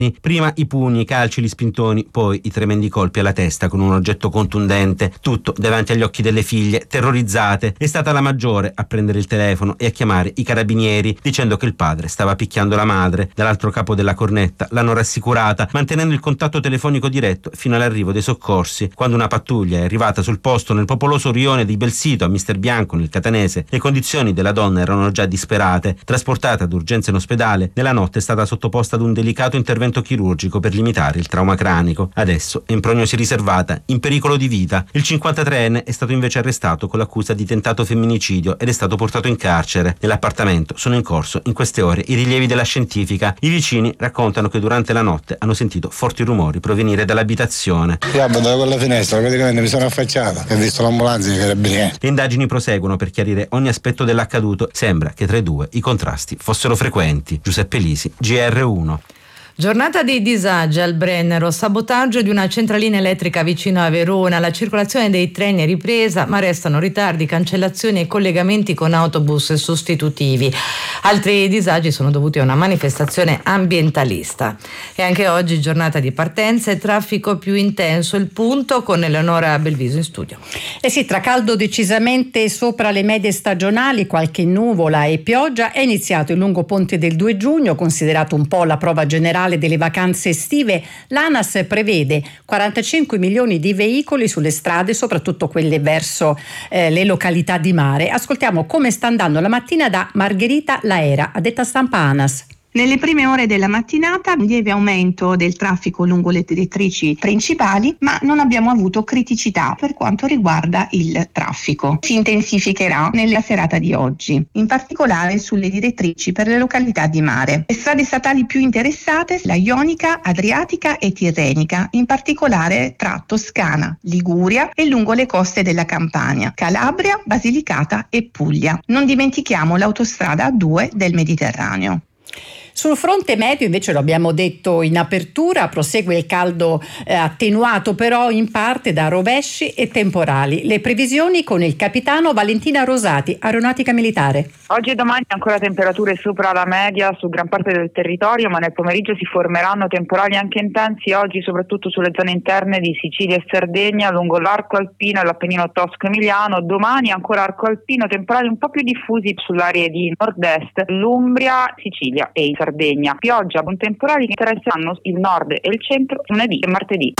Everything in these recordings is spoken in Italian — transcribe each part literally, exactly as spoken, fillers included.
Prima i pugni, i calci, gli spintoni, poi i tremendi colpi alla testa con un oggetto contundente, tutto davanti agli occhi delle figlie, terrorizzate. È stata la maggiore a prendere il telefono e a chiamare i carabinieri dicendo che il padre stava picchiando la madre. Dall'altro capo della cornetta l'hanno rassicurata, mantenendo il contatto telefonico diretto fino all'arrivo dei soccorsi. Quando una pattuglia è arrivata sul posto nel popoloso rione di Belsito a Mister Bianco nel Catanese, le condizioni della donna erano già disperate. Trasportata d'urgenza in ospedale, nella notte è stata sottoposta ad un delicato intervento chirurgico per limitare il trauma cranico. Adesso è in prognosi riservata, in pericolo di vita. Il cinquantatreenne è stato invece arrestato con l'accusa di tentato femminicidio ed è stato portato in carcere. Nell'appartamento sono in corso in queste ore i rilievi della scientifica. I vicini raccontano che durante la notte hanno sentito forti rumori provenire dall'abitazione. Io abitavo con la finestra, praticamente mi sono affacciato e ho visto l'ambulanza e i carabinieri. Le indagini proseguono per chiarire ogni aspetto dell'accaduto. Sembra che tra i due i contrasti fossero frequenti. Giuseppe Lisi, G R uno. Giornata di disagi al Brennero, sabotaggio di una centralina elettrica vicino a Verona, la circolazione dei treni è ripresa ma restano ritardi, cancellazioni e collegamenti con autobus sostitutivi. Altri disagi sono dovuti a una manifestazione ambientalista. E anche oggi giornata di partenza e traffico più intenso, il punto con Eleonora Belviso in studio. Eh sì, tra caldo decisamente sopra le medie stagionali, qualche nuvola e pioggia, è iniziato il lungo ponte del due giugno, considerato un po' la prova generale delle vacanze estive. L'ANAS prevede quarantacinque milioni di veicoli sulle strade, soprattutto quelle verso eh, le località di mare. Ascoltiamo come sta andando la mattina da Margherita Laera, addetta stampa ANAS. Nelle prime ore della mattinata un lieve aumento del traffico lungo le direttrici principali, ma non abbiamo avuto criticità per quanto riguarda il traffico. Si intensificherà nella serata di oggi, in particolare sulle direttrici per le località di mare. Le strade statali più interessate, la Ionica, Adriatica e Tirrenica, in particolare tra Toscana, Liguria e lungo le coste della Campania, Calabria, Basilicata e Puglia. Non dimentichiamo l'autostrada A due del Mediterraneo. Sul fronte meteo invece, lo abbiamo detto in apertura, prosegue il caldo eh, attenuato però in parte da rovesci e temporali. Le previsioni con il capitano Valentina Rosati, Aeronautica Militare. Oggi e domani ancora temperature sopra la media su gran parte del territorio, ma nel pomeriggio si formeranno temporali anche intensi, oggi soprattutto sulle zone interne di Sicilia e Sardegna, lungo l'arco alpino e l'Appennino tosco-emiliano. Domani ancora arco alpino, temporali un po' più diffusi sull'area di nord-est, l'Umbria, Sicilia e Sardegna. Pioggia con temporali che interesseranno il nord e il centro lunedì e martedì.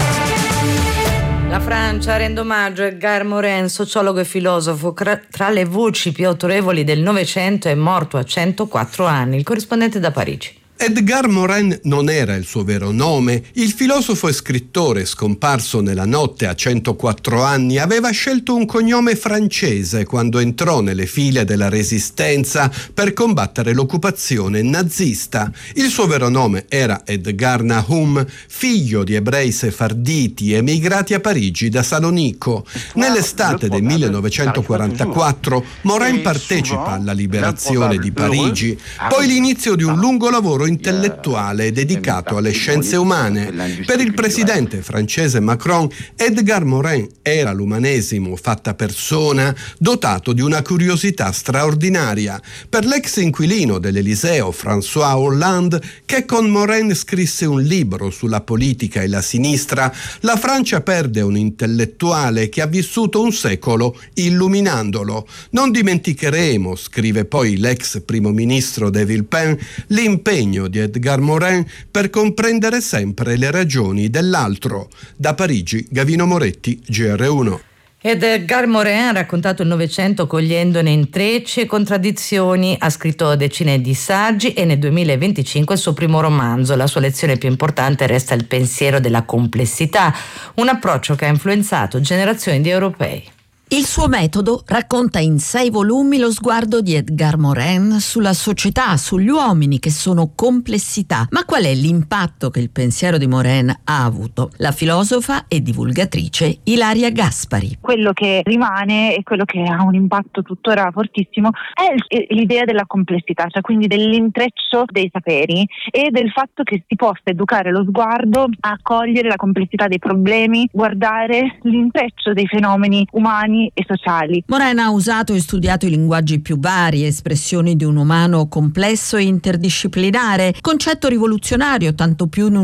La Francia rende omaggio a Edgar Morin, sociologo e filosofo, tra le voci più autorevoli del Novecento, è morto a centoquattro anni. Il corrispondente da Parigi. Edgar Morin non era il suo vero nome. Il filosofo e scrittore, scomparso nella notte a centoquattro anni, aveva scelto un cognome francese quando entrò nelle file della Resistenza per combattere l'occupazione nazista. Il suo vero nome era Edgar Nahum, figlio di ebrei sefarditi emigrati a Parigi da Salonico. Nell'estate del millenovecentoquarantaquattro Morin partecipa alla liberazione di Parigi, poi l'inizio di un lungo lavoro intellettuale dedicato alle scienze umane. Per il presidente francese Macron, Edgar Morin era l'umanesimo fatta persona, dotato di una curiosità straordinaria. Per l'ex inquilino dell'Eliseo François Hollande, che con Morin scrisse un libro sulla politica e la sinistra, la Francia perde un intellettuale che ha vissuto un secolo illuminandolo. Non dimenticheremo, scrive poi l'ex primo ministro de Villepin, l'impegno di Edgar Morin per comprendere sempre le ragioni dell'altro. Da Parigi, Gavino Moretti, G R uno. Edgar Morin ha raccontato il Novecento cogliendone intrecci e contraddizioni, ha scritto decine di saggi e nel duemilaventicinque il suo primo romanzo. La sua lezione più importante resta il pensiero della complessità, un approccio che ha influenzato generazioni di europei. Il suo metodo racconta in sei volumi lo sguardo di Edgar Morin sulla società, sugli uomini che sono complessità. Ma qual è l'impatto che il pensiero di Morin ha avuto? La filosofa e divulgatrice Ilaria Gaspari. Quello che rimane e quello che ha un impatto tuttora fortissimo è l'idea della complessità, cioè quindi dell'intreccio dei saperi e del fatto che si possa educare lo sguardo a cogliere la complessità dei problemi, guardare l'intreccio dei fenomeni umani e sociali. Morin ha usato e studiato i linguaggi più vari, espressioni di un umano complesso e interdisciplinare, concetto rivoluzionario tanto più in un